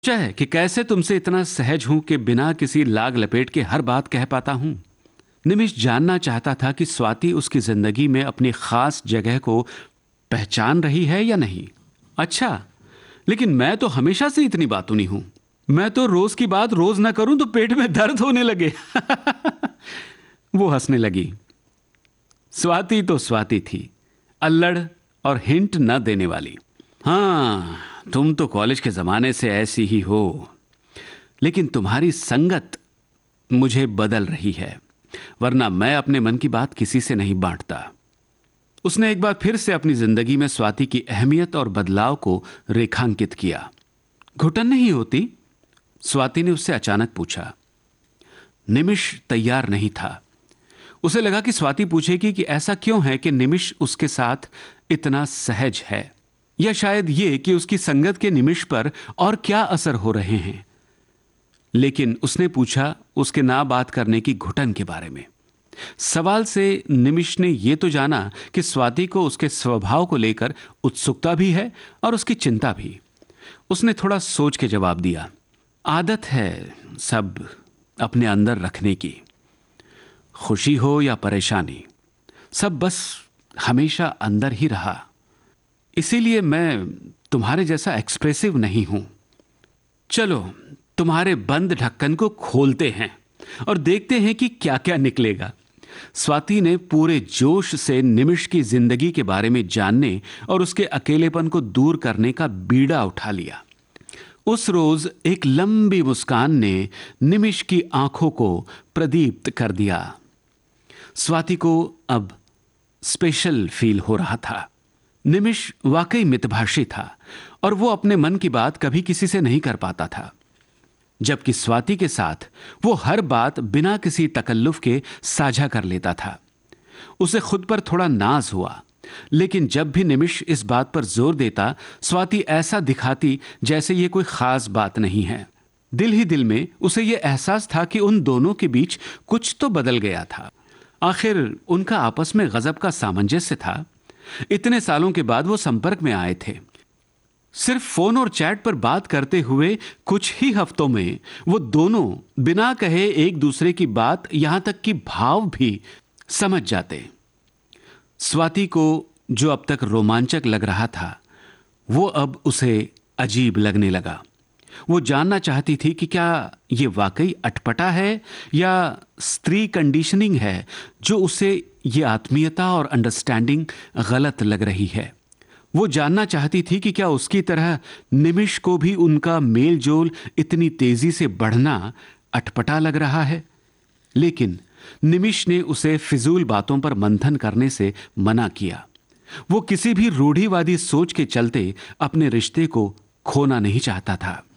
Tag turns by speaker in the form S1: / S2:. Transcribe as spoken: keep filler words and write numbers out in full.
S1: सोचा है कि कैसे तुमसे इतना सहज हूं कि बिना किसी लाग लपेट के हर बात कह पाता हूं। निमिष जानना चाहता था कि स्वाति उसकी जिंदगी में अपनी खास जगह को पहचान रही है या नहीं। अच्छा, लेकिन मैं तो हमेशा से इतनी बातूनी हूं। मैं तो रोज की बात रोज ना करूं तो पेट में दर्द होने लगे। वो हंसने लगी। स्वाति तो स्वाति थी, अल्लड़ और हिंट न देने वाली। हाँ, तुम तो कॉलेज के जमाने से ऐसी ही हो, लेकिन तुम्हारी संगत मुझे बदल रही है, वरना मैं अपने मन की बात किसी से नहीं बांटता। उसने एक बार फिर से अपनी जिंदगी में स्वाति की अहमियत और बदलाव को रेखांकित किया। घुटन नहीं होती? स्वाति ने उससे अचानक पूछा। निमिष तैयार नहीं था। उसे लगा कि स्वाति पूछेगी कि ऐसा क्यों है कि निमिष उसके साथ इतना सहज है, या शायद ये कि उसकी संगत के निमिष पर और क्या असर हो रहे हैं। लेकिन उसने पूछा उसके ना बात करने की घुटन के बारे में। सवाल से निमिष ने यह तो जाना कि स्वाति को उसके स्वभाव को लेकर उत्सुकता भी है और उसकी चिंता भी। उसने थोड़ा सोच के जवाब दिया, आदत है सब अपने अंदर रखने की। खुशी हो या परेशानी, सब बस हमेशा अंदर ही रहा। इसीलिए मैं तुम्हारे जैसा एक्सप्रेसिव नहीं हूं। चलो तुम्हारे बंद ढक्कन को खोलते हैं और देखते हैं कि क्या क्या निकलेगा। स्वाति ने पूरे जोश से निमिष की जिंदगी के बारे में जानने और उसके अकेलेपन को दूर करने का बीड़ा उठा लिया। उस रोज एक लंबी मुस्कान ने निमिष की आंखों को प्रदीप्त कर दिया। स्वाति को अब स्पेशल फील हो रहा था। निमिष वाकई मितभाषी था और वो अपने मन की बात कभी किसी से नहीं कर पाता था, जबकि स्वाति के साथ वो हर बात बिना किसी तकल्लुफ के साझा कर लेता था। उसे खुद पर थोड़ा नाज हुआ, लेकिन जब भी निमिष इस बात पर जोर देता, स्वाति ऐसा दिखाती जैसे ये कोई खास बात नहीं है। दिल ही दिल में उसे ये एहसास था कि उन दोनों के बीच कुछ तो बदल गया था। आखिर उनका आपस में गजब का सामंजस्य था। इतने सालों के बाद वो संपर्क में आए थे। सिर्फ फोन और चैट पर बात करते हुए कुछ ही हफ्तों में वो दोनों बिना कहे एक दूसरे की बात, यहां तक कि भाव भी समझ जाते। स्वाति को जो अब तक रोमांचक लग रहा था, वो अब उसे अजीब लगने लगा। वो जानना चाहती थी कि क्या ये वाकई अटपटा है या स्त्री कंडीशनिंग है जो उसे ये आत्मीयता और अंडरस्टैंडिंग गलत लग रही है। वो जानना चाहती थी कि क्या उसकी तरह निमिष को भी उनका मेल जोल इतनी तेजी से बढ़ना अटपटा लग रहा है। लेकिन निमिष ने उसे फिजूल बातों पर मंथन करने से मना किया। वो किसी भी रूढ़िवादी सोच के चलते अपने रिश्ते को खोना नहीं चाहता था।